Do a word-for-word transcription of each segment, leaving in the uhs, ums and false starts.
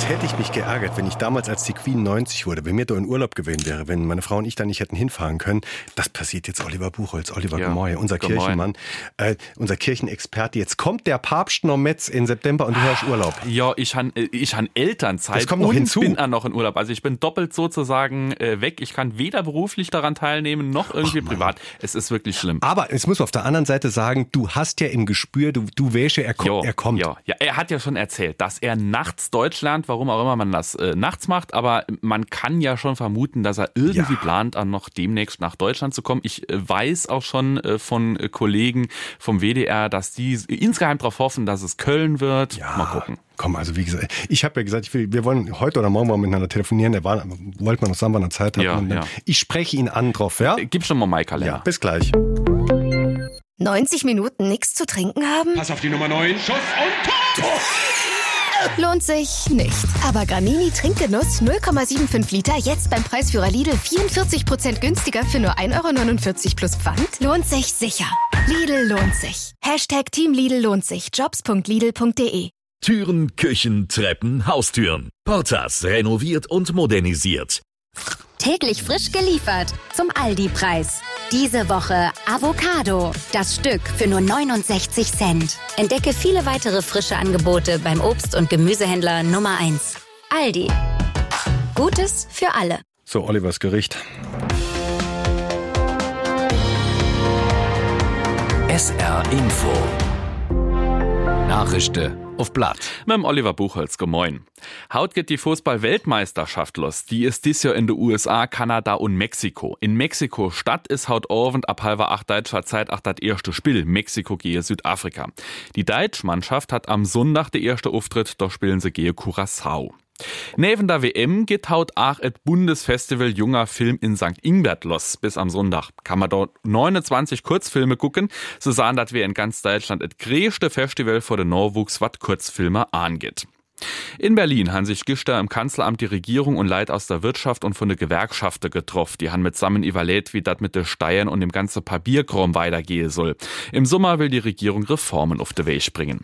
Jetzt hätte ich mich geärgert, wenn ich damals, als die Queen neunzig wurde, wenn mir da in Urlaub gewesen wäre, wenn meine Frau und ich da nicht hätten hinfahren können. Das passiert jetzt Oliver Buchholz, Oliver Ja, Gemoy, unser Gemoy. Kirchenmann, äh, unser Kirchenexperte. Jetzt kommt der Papst noch Metz in September und du hast Urlaub. Ja, ich han, ich han Elternzeit Das kommt noch und hinzu. bin auch noch in Urlaub. Also ich bin doppelt sozusagen äh, weg. Ich kann weder beruflich daran teilnehmen, noch irgendwie privat. Es ist wirklich schlimm. Aber jetzt muss man auf der anderen Seite sagen, du hast ja im Gespür, du, du weißt ja, er, ko- Jo, er kommt. Ja, ja, er hat ja schon erzählt, dass er nachts Deutsch lernt, warum auch immer man das äh, nachts macht, aber man kann ja schon vermuten, dass er irgendwie Ja. plant, dann noch demnächst nach Deutschland zu kommen. Ich äh, weiß auch schon äh, von äh, Kollegen vom W D R, dass die insgeheim darauf hoffen, dass es Köln wird. Ja. Mal gucken. Komm, also wie gesagt, ich habe ja gesagt, ich will, wir wollen heute oder morgen mal miteinander telefonieren. Er war, wollte man noch sagen, wann er Zeit hat. Ja, Und dann, ja. Ich spreche ihn an drauf, ja? Äh, Gib schon mal meinen Kalender. Ja, bis gleich. neunzig Minuten nichts zu trinken haben? Pass auf die Nummer neun. Schuss und Tor! Lohnt sich nicht. Aber Gramini Trinkgenuss null Komma fünfundsiebzig Liter jetzt beim Preisführer Lidl vierundvierzig Prozent günstiger für nur ein Euro neunundvierzig plus Pfand? Lohnt sich sicher. Lidl lohnt sich. Hashtag Team Lidl lohnt sich. jobs punkt lidl punkt de. Türen, Küchen, Treppen, Haustüren. Portas renoviert und modernisiert. Täglich frisch geliefert zum Aldi-Preis. Diese Woche Avocado. Das Stück für nur neunundsechzig Cent. Entdecke viele weitere frische Angebote beim Obst- und Gemüsehändler Nummer eins. Aldi. Gutes für alle. So, Olivers Gericht. S R Info. Nachrichten auf Blatt. Mit dem Oliver Buchholz, gemoin. Haut geht die Fußball-Weltmeisterschaft los. Die ist dies Jahr in den U S A, Kanada und Mexiko. In Mexiko-Stadt ist haut Abend ab halber acht deutscher Zeit auch das erste Spiel. Mexiko gehe Südafrika. Die deutsche Mannschaft hat am Sonntag den ersten Auftritt, da spielen sie gehe Curaçao. Neben der W M geht haut auch et Bundesfestival Junger Film in Sankt Ingbert los. Bis am Sonntag kann man dort neunundzwanzig Kurzfilme gucken. So sahen, dass wir in ganz Deutschland et größte Festival vor den Norwuchs, wat Kurzfilme angeht. In Berlin haben sich gestern im Kanzleramt die Regierung und Leute aus der Wirtschaft und von den Gewerkschaften getroffen. Die haben mitsammen überlegt, wie das mit den Steuern und dem ganzen Papierkram weitergehen soll. Im Sommer will die Regierung Reformen auf den Weg bringen.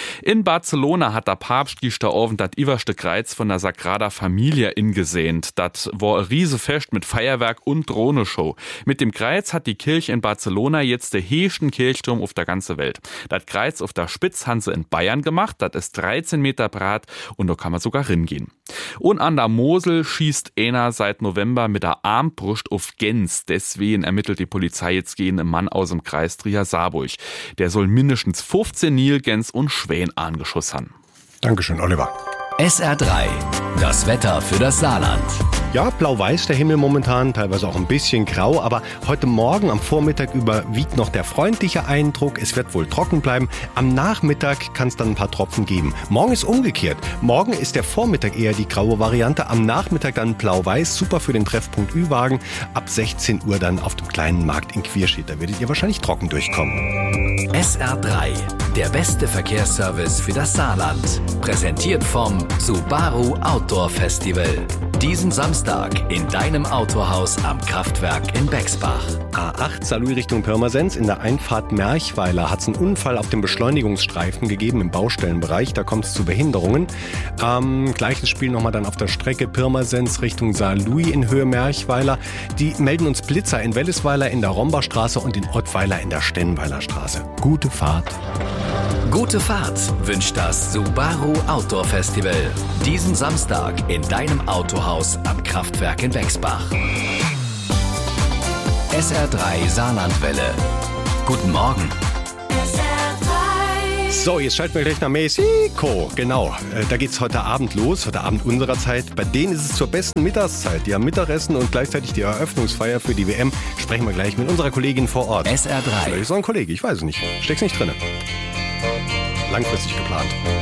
In Barcelona hat der Papst gestern Abend das iwerste Kreuz von der Sagrada Familia ingesehnt. Das war ein Riesefest mit Feuerwerk und Drohnenshow. Mit dem Kreuz hat die Kirche in Barcelona jetzt den höchsten Kirchturm auf der ganzen Welt. Das Kreuz auf der Spitz haben sie in Bayern gemacht. Das ist dreizehn Meter breit und da kann man sogar hingehen. Und an der Mosel schießt einer seit November mit der Armbrust auf Gens. Deswegen ermittelt die Polizei jetzt gegen einen Mann aus dem Kreis Trier-Saarburg. Der soll mindestens fünfzehn Nilgänse und Schwäne angeschossen haben. Dankeschön, Oliver. S R drei. Das Wetter für das Saarland. Ja, blau-weiß der Himmel momentan, teilweise auch ein bisschen grau, aber heute Morgen am Vormittag überwiegt noch der freundliche Eindruck. Es wird wohl trocken bleiben. Am Nachmittag kann es dann ein paar Tropfen geben. Morgen ist umgekehrt. Morgen ist der Vormittag eher die graue Variante, am Nachmittag dann blau-weiß, super für den Treffpunkt Ü-Wagen. Ab sechzehn Uhr dann auf dem kleinen Markt in Quierschied. Da werdet ihr wahrscheinlich trocken durchkommen. S R drei. Der beste Verkehrsservice für das Saarland. Präsentiert vom Subaru Outdoor Festival. Diesen Samstag in deinem Autohaus am Kraftwerk in Bexbach. A acht Saarlouis Richtung Pirmasens. In der Einfahrt Merchweiler hat es einen Unfall auf dem Beschleunigungsstreifen gegeben im Baustellenbereich. Da kommt es zu Behinderungen. Ähm, gleiches Spiel nochmal dann auf der Strecke Pirmasens Richtung Saarlouis in Höhe Merchweiler. Die melden uns Blitzer in Wellisweiler in der Romberstraße und in Ottweiler in der Stenweiler Straße. Gute Fahrt. Gute Fahrt wünscht das Subaru Outdoor Festival. Diesen Samstag in deinem Autohaus am Kraftwerk in Bexbach. S R drei Saarlandwelle. Guten Morgen. So, jetzt schalten wir gleich nach Mexiko. Genau, äh, da geht's heute Abend los, heute Abend unserer Zeit. Bei denen ist es zur besten Mittagszeit. Die haben Mittagessen und gleichzeitig die Eröffnungsfeier für die W M. Sprechen wir gleich mit unserer Kollegin vor Ort. S R drei. Vielleicht ist auch ein Kollege, ich weiß es nicht. Steck's nicht drin. Langfristig geplant.